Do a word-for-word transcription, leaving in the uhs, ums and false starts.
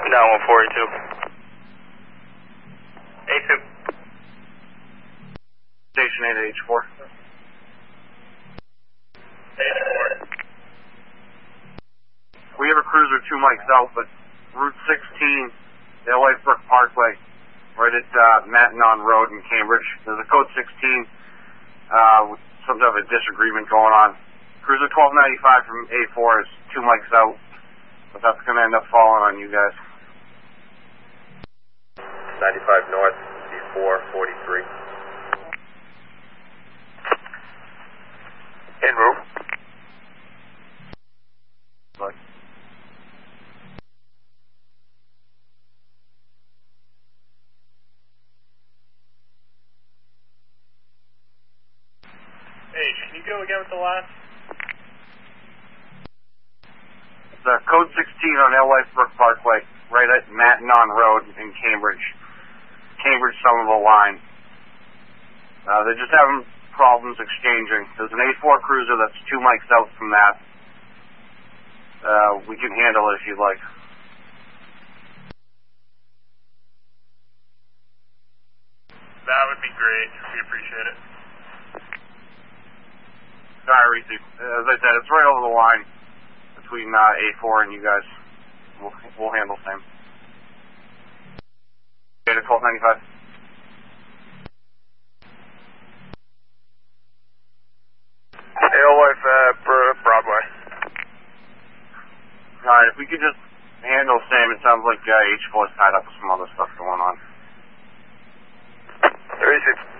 Down one forty-two. A two. Station eight H four. H four. We have a cruiser two mics out, but Route sixteen, the Lifebrook Parkway, right at uh, Mattanon Road in Cambridge. There's a code sixteen, uh, with some type of disagreement going on. Cruiser twelve ninety-five from A four is two mics out, but that's going to end up falling on you guys. ninety-five north, C four forty-three. En route. Like, Hey, can you go again with the last? it's uh, code sixteen on L Lifebrook Parkway, right at Mattanon Road in Cambridge. Cambridge Somerville line. Uh, they're just having problems exchanging. There's an A four cruiser that's two mics out from that. Uh, we can handle it if you'd like. That would be great. We appreciate it. Sorry, Reese. As I said, it's right over the line between uh, A four and you guys. We'll, we'll handle same. Data twelve ninety-five. Alewife at Broadway. Alright, if we could just handle same, it sounds like uh, H four is tied up with some other stuff going on. thirty-six.